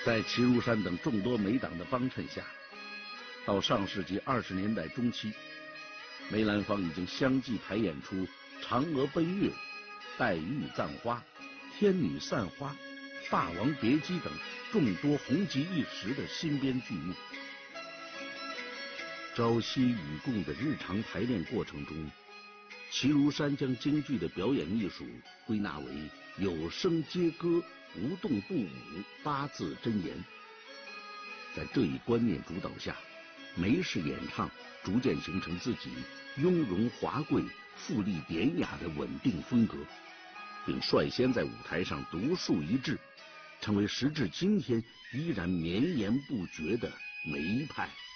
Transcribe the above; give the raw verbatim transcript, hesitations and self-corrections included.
在齐如山等众多梅党的帮衬下，到上世纪二十年代中期，梅兰芳已经相继排演出《嫦娥奔月》《黛玉葬花》《天女散花》《霸王别姬》等众多红极一时的新编剧目。朝夕与共的日常排练过程中，齐如山将京剧的表演艺术归纳为有声皆歌、无动不舞八字真言。在这一观念主导下，梅氏演唱逐渐形成自己雍容华贵、富丽典雅的稳定风格，并率先在舞台上独树一帜，成为时至今天依然绵延不绝的梅派。